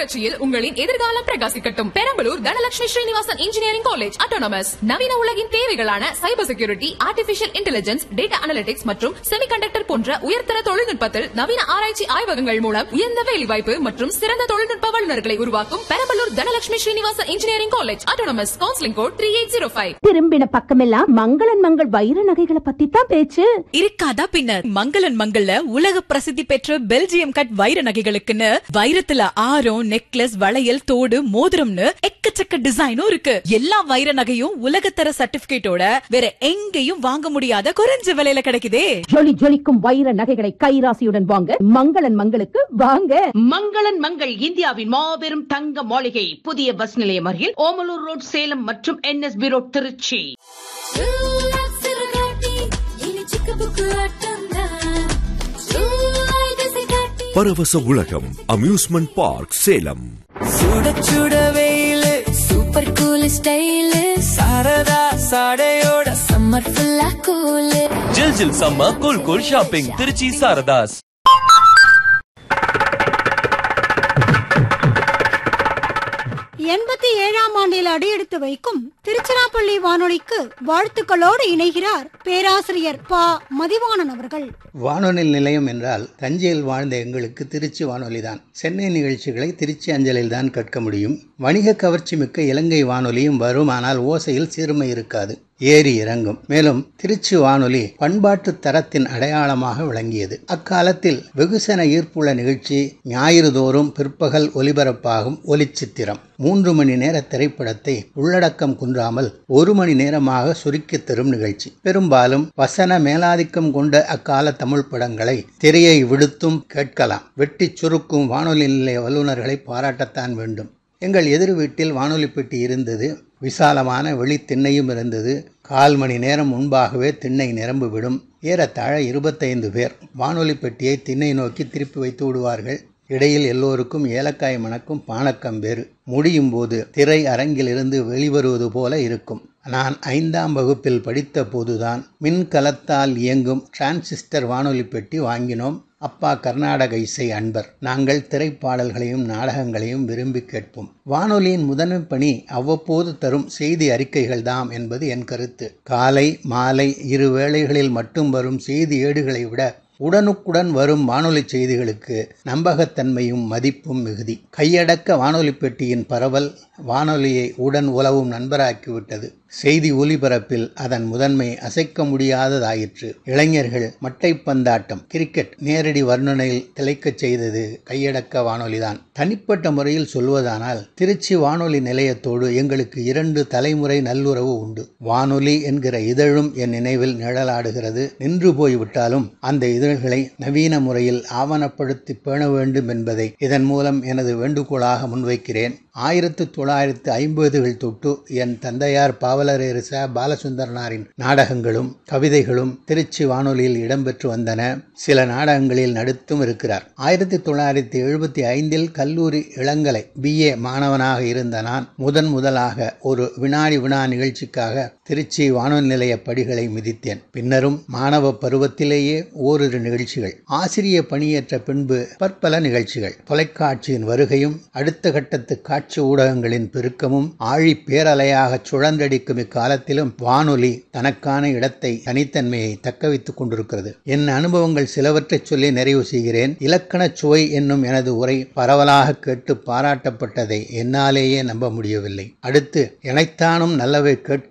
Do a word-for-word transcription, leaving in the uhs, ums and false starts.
புரட்சியில் உங்களின் எதிர்காலம் பிரகாசிக்கட்டும். Perambalur Dhanalakshmi Srinivasan engineering college autonomous நவீன உலகின் தேவைகளான cyber security, artificial intelligence, data analytics மற்றும் செமிகண்டக்டர் போன்ற உயர்தர தொழில்நுட்பத்தில் நவீன ஆராய்ச்சி ஆய்வகங்கள் மூலம் உயர்ந்த வேலைவாய்ப்பு மற்றும் சிறந்த தொழில்நுட்ப வல்லுநர்களை உருவாக்கும் Perambalur Dhanalakshmi Srinivasan engineering college autonomous. Counselling code three eight zero five. திரும்பின பக்கமெல்லாம் மங்களன் மங்கள் வைர நகைகளை பத்தி தான் பேச்சு. இருக்காதா பின்னர் மங்களன் மங்கள்ல உலக பிரசித்தி பெற்ற பெல்ஜியம் கட் வைர நகைகளுக்குன்னு வைரத்துல ஆரம், நெக்லஸ், வளையல், தோடு, மோதிரம்னு எக்கச்சக்க டிசைனும் இருக்கு. எல்லா வைர நகையும் உலகத்தர சர்டிபிகேட்டோட வேற எங்கேயும் வாங்க முடியாத குறைஞ்ச விலையில கிடைக்குதே. ஜொலி ஜொலிக்கும் வைர நகைகளை கைராசியுடன் வாங்க மங்களன் மங்களுக்கு வாங்க. மங்களன் மங்கள் இந்தியாவின் மாபெரும் தங்க மாளிகை, புதிய பஸ் நிலையம் அருகில் ஓமலூர் ரோட், சேலம் மற்றும் என்எஸ்பி ரோட், திருச்சி. பரவச உலகம் அம்யூஸ்மெண்ட் பார்க் சேலம். சுட சுட வெயிலு, super cool style, Saradha சாடையோட summer ஃபுல்லா கூலு. ஜில் ஜில் summer cool cool shopping Trichy Saradhas. எண்பத்தி ஏழாம் ஆண்டில் அடியெடுத்து வைக்கும் திருச்சிராப்பள்ளி வானொலிக்கு வாழ்த்துக்களோடு இணைகிறார் பேராசிரியர் பா மதிவாணன் அவர்கள். வானொலி நிலையம் என்றால் தஞ்சையில் வாழ்ந்த எங்களுக்கு திருச்சி வானொலிதான். சென்னை நிகழ்ச்சிகளை திருச்சி அஞ்சலில் தான் கேட்க முடியும். வணிக கவர்ச்சி மிக்க இலங்கை வானொலியும் வரும், ஆனால் ஓசையில் சிறுமை இருக்காது, ஏறி இறங்கும். மேலும் திருச்சி வானொலி பண்பாட்டு தரத்தின் அடையாளமாக விளங்கியது. அக்காலத்தில் வெகுசன ஈர்ப்புள்ள நிகழ்ச்சி ஞாயிறு தோறும் பிற்பகல் ஒலிபரப்பாகும் ஒலிச்சித்திரம். மூன்று மணி நேர திரைப்படத்தை உள்ளடக்கம் குன்றாமல் ஒரு மணி நேரமாக சுருக்கி தரும் நிகழ்ச்சி. பெரும்பாலும் வசன மேலாதிக்கம் கொண்ட அக்கால தமிழ் படங்களை திரையை விடுத்தும் கேட்கலாம். வெட்டி சுருக்கும் வானொலி நிலைய வல்லுநர்களை பாராட்டத்தான் வேண்டும். எங்கள் எதிர் வீட்டில் வானொலி பெட்டி இருந்தது. விசாலமான வெளி திண்ணையும் இருந்தது. கால் மணி நேரம் முன்பாகவே திண்ணை நிரம்பிவிடும். ஏறத்தாழ இருபத்தைந்து பேர் வானொலி பெட்டியை திண்ணை நோக்கி திருப்பி வைத்து விடுவார்கள். இடையில் எல்லோருக்கும் ஏலக்காய் மணக்கும் பானக்கம்பேறு. முடியும் போது திரை அரங்கிலிருந்து வெளிவருவது போல இருக்கும். நான் ஐந்தாம் வகுப்பில் படித்த போதுதான் மின்கலத்தால் இயங்கும் டிரான்சிஸ்டர் வானொலி பெட்டி வாங்கினோம். அப்பா கர்நாடக இசை அன்பர். நாங்கள் திரைப்பாடல்களையும் நாடகங்களையும் விரும்பி கேட்போம். வானொலியின் முதன்மை பணி அவ்வப்போது தரும் செய்தி அறிக்கைகள் தாம் என்பது என் கருத்து. காலை மாலை இரு வேளைகளில் மட்டும் வரும் செய்தி ஏடுகளை விட உடனுக்குடன் வரும் வானொலி செய்திகளுக்கு நம்பகத்தன்மையும் மதிப்பும் மிகுதி. கையடக்க வானொலி பெட்டியின் பரவல் வானொலியை உடன் உலவும் நண்பராக்கிவிட்டது. செய்தி ஒலிபரப்பில் அதன் முதன்மை அசைக்க முடியாததாயிற்று. இளைஞர்கள் மட்டைப்பந்தாட்டம், கிரிக்கெட் நேரடி வர்ணனையில் திளைக்கச் செய்தது கையடக்க வானொலிதான். தனிப்பட்ட முறையில் சொல்வதானால் திருச்சி வானொலி நிலையத்தோடு எங்களுக்கு இரண்டு தலைமுறை நல்லுறவு உண்டு. வானொலி என்கிற இதழும் என் நினைவில் நிழலாடுகிறது. நின்று போய்விட்டாலும் அந்த இதழ்களை நவீன முறையில் ஆவணப்படுத்தி பேண வேண்டும் என்பதை இதன் மூலம் எனது வேண்டுகோளாக முன்வைக்கிறேன். ஆயிரத்தி தொள்ளாயிரத்தி ஐம்பதுகள் தொட்டு என் தந்தையார் பாவலரேறு ச பாலசுந்தரனாரின் நாடகங்களும் கவிதைகளும் திருச்சி வானொலியில் இடம்பெற்று வந்தன. சில நாடகங்களில் நடித்தும் இருக்கிறார். ஆயிரத்தி தொள்ளாயிரத்தி எழுபத்தி ஐந்தில் கல்லூரி இளங்கலை பி ஏ மாணவனாக இருந்த நான் முதன் முதலாக ஒரு வினாடி வினா நிகழ்ச்சிக்காக திருச்சி வானொலி நிலைய படிகளை மிதித்தேன். பின்னரும் மாணவ பருவத்திலேயே ஓரிரு நிகழ்ச்சிகள், ஆசிரிய பணியேற்ற பின்பு பற்பல நிகழ்ச்சிகள். தொலைக்காட்சியின் வருகையும் அடுத்த கட்டத்து காட்சி ஊடகங்களின் பெருக்கமும் ஆழி பேரலையாக சுழன்றடிக்கும் இக்காலத்திலும் வானொலி தனக்கான இடத்தை, தனித்தன்மையை தக்க வைத்துக் கொண்டிருக்கிறது. என் அனுபவங்கள் சிலவற்றை சொல்லி நிறைவு செய்கிறேன். இலக்கண சுவை என்னும் எனது உரை பரவலாக கேட்டு பாராட்டப்பட்டதை என்னாலேயே நம்ப முடியவில்லை. அடுத்து எனைத்தானும் நல்லவை கேட்க